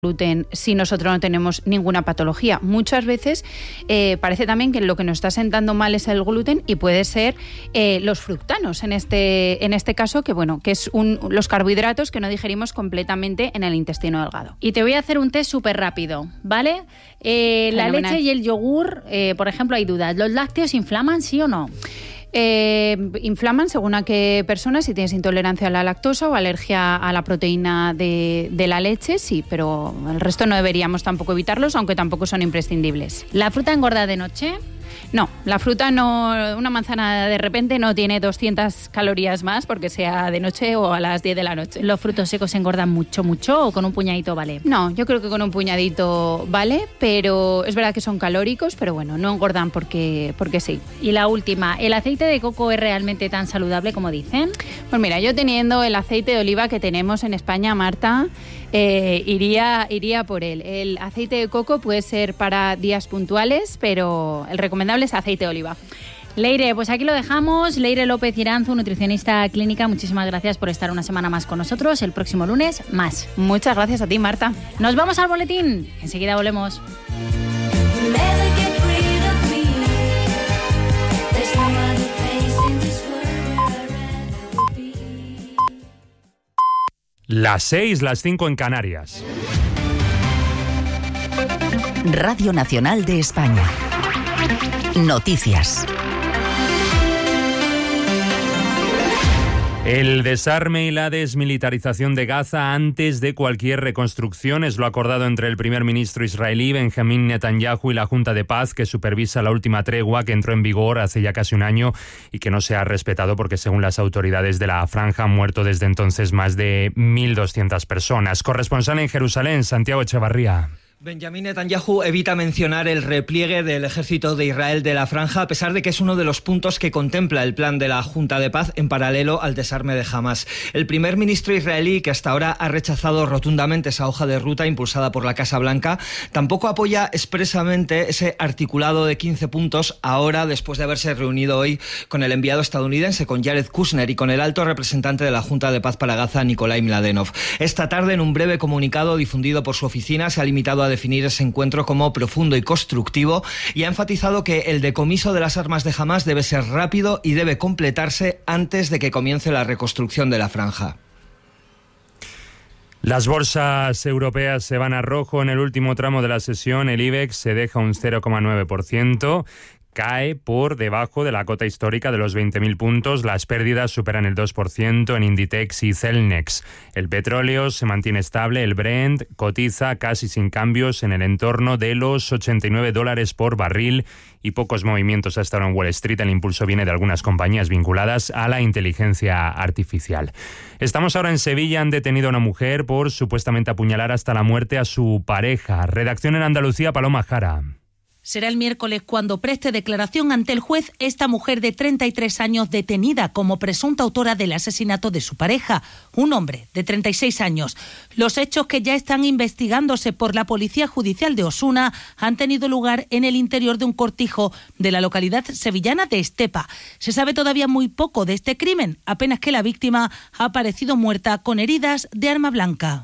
gluten si nosotros no tenemos ninguna patología. Muchas veces parece también que lo que nos está sentando mal es el gluten y puede ser los fructanos en este caso, que es los carbohidratos que no digerimos completamente en el intestino delgado. Y te voy a hacer un test súper rápido, ¿vale? La leche y el yogur, por ejemplo, hay dudas. ¿Los lácteos inflaman, sí o no? Inflaman según a qué persona, si tienes intolerancia a la lactosa o alergia a la proteína de la leche, sí, pero el resto no deberíamos tampoco evitarlos, aunque tampoco son imprescindibles. ¿La fruta engorda de noche? No, la fruta no, una manzana de repente no tiene 200 calorías más porque sea de noche o a las 10 de la noche. ¿Los frutos secos engordan mucho o con un puñadito vale? No, yo creo que con un puñadito vale, pero es verdad que son calóricos, pero bueno, no engordan porque sí. Y la última, ¿el aceite de coco es realmente tan saludable como dicen? Pues mira, yo teniendo el aceite de oliva que tenemos en España, Marta, iría por él. El aceite de coco puede ser para días puntuales, pero el recomendable es aceite de oliva. Leire, pues aquí lo dejamos. Leire López Iranzu, nutricionista clínica, muchísimas gracias por estar una semana más con nosotros. El próximo lunes, más. Muchas gracias a ti, Marta. Nos vamos al boletín. Enseguida volvemos. Las 6, las 5 en Canarias. Radio Nacional de España. Noticias. El desarme y la desmilitarización de Gaza antes de cualquier reconstrucción es lo acordado entre el primer ministro israelí Benjamín Netanyahu y la Junta de Paz que supervisa la última tregua que entró en vigor hace ya casi un año y que no se ha respetado porque según las autoridades de la franja han muerto desde entonces más de 1.200 personas. Corresponsal en Jerusalén, Santiago Echevarría. Benjamín Netanyahu evita mencionar el repliegue del ejército de Israel de la franja, a pesar de que es uno de los puntos que contempla el plan de la Junta de Paz en paralelo al desarme de Hamás. El primer ministro israelí, que hasta ahora ha rechazado rotundamente esa hoja de ruta impulsada por la Casa Blanca, tampoco apoya expresamente ese articulado de 15 puntos ahora, después de haberse reunido hoy con el enviado estadounidense, con Jared Kushner, y con el alto representante de la Junta de Paz para Gaza, Nikolai Mladenov. Esta tarde, en un breve comunicado difundido por su oficina, se ha limitado a definir ese encuentro como profundo y constructivo y ha enfatizado que el decomiso de las armas de Hamás debe ser rápido y debe completarse antes de que comience la reconstrucción de la franja. Las bolsas europeas se van a rojo en el último tramo de la sesión. El IBEX se deja un 0,9%. Cae por debajo de la cota histórica de los 20.000 puntos. Las pérdidas superan el 2% en Inditex y Celnex. El petróleo se mantiene estable. El Brent cotiza casi sin cambios en el entorno de los $89 por barril y pocos movimientos hasta ahora en Wall Street. El impulso viene de algunas compañías vinculadas a la inteligencia artificial. Estamos ahora en Sevilla. Han detenido a una mujer por supuestamente apuñalar hasta la muerte a su pareja. Redacción en Andalucía, Paloma Jara. Será el miércoles cuando preste declaración ante el juez esta mujer de 33 años detenida como presunta autora del asesinato de su pareja, un hombre de 36 años. Los hechos, que ya están investigándose por la Policía Judicial de Osuna, han tenido lugar en el interior de un cortijo de la localidad sevillana de Estepa. Se sabe todavía muy poco de este crimen, apenas que la víctima ha aparecido muerta con heridas de arma blanca.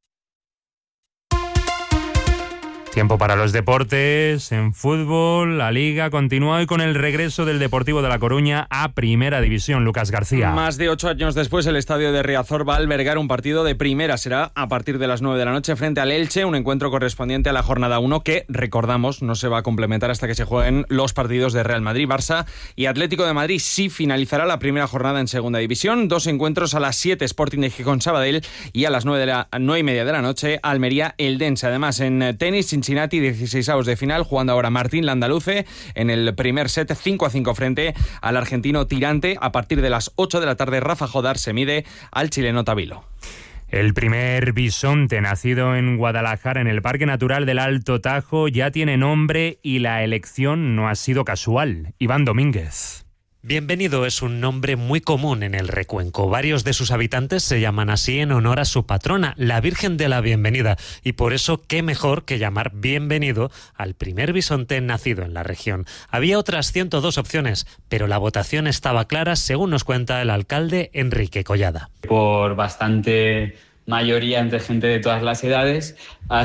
Tiempo para los deportes. En fútbol, la Liga continúa hoy con el regreso del Deportivo de La Coruña a Primera División. Lucas García. Más de 8 años después, el estadio de Riazor va a albergar un partido de Primera. Será a partir de las 9 de la noche frente al Elche, un encuentro correspondiente a la jornada 1 que, recordamos, no se va a complementar hasta que se jueguen los partidos de Real Madrid, Barça y Atlético de Madrid. Sí finalizará la primera jornada en Segunda División. 2 encuentros a las 7, Sporting de Gijón Sabadell, y a las 9:30 de la noche, Almería Eldense. Además, en tenis, Cincinnati, 16avos de final, jugando ahora Martín Landaluce en el primer set, 5-5 frente al argentino Tirante. A partir de las 8 de la tarde, Rafa Jodar se mide al chileno Tavilo. El primer bisonte nacido en Guadalajara, en el Parque Natural del Alto Tajo, ya tiene nombre y la elección no ha sido casual. Iván Domínguez. Bienvenido es un nombre muy común en el Recuenco. Varios de sus habitantes se llaman así en honor a su patrona, la Virgen de la Bienvenida, y por eso qué mejor que llamar bienvenido al primer bisonte nacido en la región. Había otras 102 opciones, pero la votación estaba clara, según nos cuenta el alcalde Enrique Collada. Por bastante mayoría entre gente de todas las edades,